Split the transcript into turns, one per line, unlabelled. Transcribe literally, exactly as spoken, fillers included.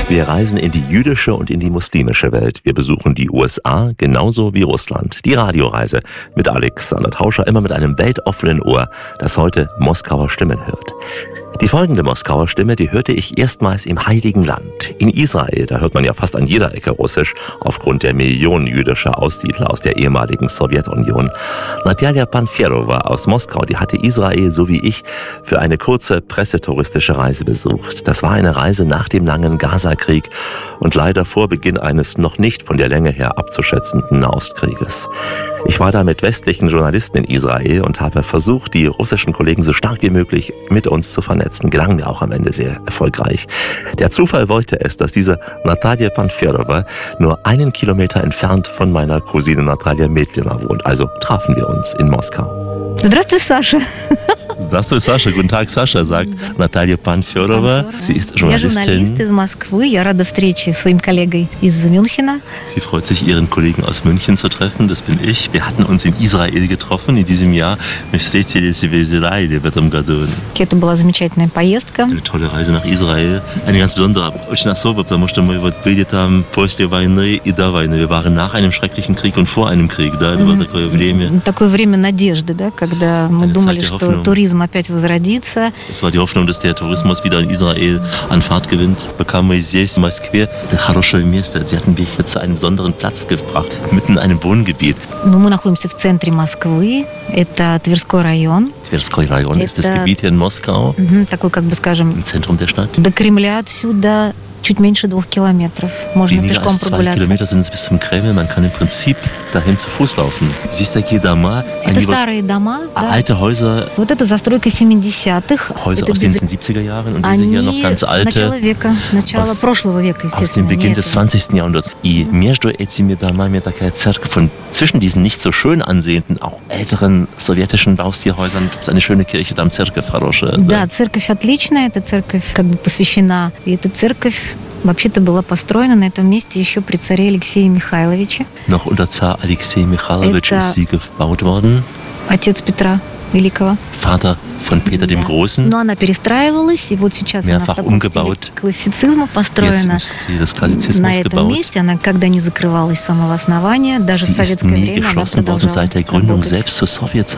Wir reisen in die jüdische und in die muslimische Welt. Wir besuchen die U S A genauso wie Russland. Die Radioreise mit Alexander Tauscher, immer mit einem weltoffenen Ohr, das heute Moskauer Stimmen hört. Die folgende Moskauer Stimme, die hörte ich erstmals im Heiligen Land. In Israel, da hört man ja fast an jeder Ecke Russisch, aufgrund der Millionen jüdischer Aussiedler aus der ehemaligen Sowjetunion. Natalja Panferova aus Moskau, die hatte Israel, so wie ich, für eine kurze pressetouristische Reise besucht. Das war eine Reise nach dem langen Gaza-Krieg und leider vor Beginn eines noch nicht von der Länge her abzuschätzenden Nahostkrieges. Ich war da mit westlichen Journalisten in Israel und habe versucht, die russischen Kollegen so stark wie möglich mit uns zu vernetzen. Gelang mir auch am Ende sehr erfolgreich. Der Zufall wollte es, dass diese Natalja Panferova nur einen Kilometer entfernt von meiner Cousine Natalja Medlina wohnt. Also trafen wir uns in Moskau.
Здравствуй, Саша.
Здравствуй, Sascha. Guten Tag, Sascha, sagt Natalja Panferova. Sie ist Journalistin.
Я журналист из Москвы. Я рада встрече с своим коллегой из Мюнхена.
Sie freut sich, ihren Kollegen aus München zu treffen. Das bin ich. Wir hatten uns in Israel getroffen in diesem Jahr. Мы встретились в Израиле в этом году.
Это была замечательная поездка.
Eine tolle Reise nach Israel. Eine ganz besondere, очень особо, потому что мы вот были там после войны и до войны. Wir waren nach einem schrecklichen Krieg und vor einem Krieg. Да, это было такое время.
Такое время надежды, да, когда мы думали, что туризм опять возродится.
Es war die Hoffnung, dass der Tourismus wieder in Israel an Fahrt gewinnt. Bekamen wir здесь, в Москве, это хорошее место. Sie hatten mich zu einem besonderen Platz gebracht, mitten in einem Wohngebiet.
Ну, мы находимся в центре Москвы. Это Тверской район.
Тверской район ist das Gebiet hier in Moskau.
Такой, как бы скажем,
im Zentrum der Stadt.
До Кремля отсюда чуть меньше двух километров. Можно
Weniger
пешком
als zwei
прогуляться.
Kilometer sind es bis zum Kreml. Man kann im Prinzip dahin zu Fuß laufen. Здесь такие дома,
Это старые дома, да.
alte Häuser,
Вот это застройка семидесятых.
Häuser
Это
aus den
без-
siebziger Jahren und diese
Они
hier noch ganz
начало
alte
века, начало
aus-
прошлого века,
aus dem
естественно.
Beginn
не
des
этого.
zwanzigsten Jahrhunderts. И между этими домами такая церковь. Und zwischen diesen nicht so schön ansehenden, auch älteren sowjetischen Baustilhäusern gibt es eine schöne Kirche, там церковь хорошая.
Да, церковь отличная, эта церковь как бы посвящена. И эта церковь вообще-то была построена на этом месте еще при царе Алексее Михайловиче,
Noch unter Zar Alexei Michailowitsch
Это-
ist sie gebaut worden.
отец Петра Великого.
Vater von Peter dem Großen.
Но она перестраивалась, и вот сейчас она в
Mehrfach
таком стиле
umgebaut.
классицизма
Jetzt
построена.
ist sie des
На
Klassizismus
этом
gebaut.
месте она когда не закрывалась с самого основания, даже в
Sie ist
советское
nie
время она
geschlossen worden
продолжала
seit der Gründung,
работать.
selbst zur Sowjetzeit.